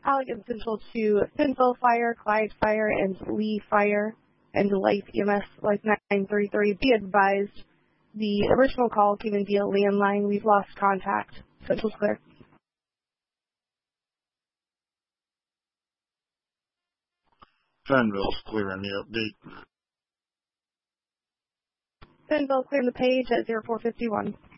Allegan Central to Finnville Fire, Clyde Fire, and Lee Fire, and Life EMS, Life 933. Be advised, the original call came in via landline. We've lost contact. Central's clear. Finnville's clear in the update. Finnville clearing the page at 0451.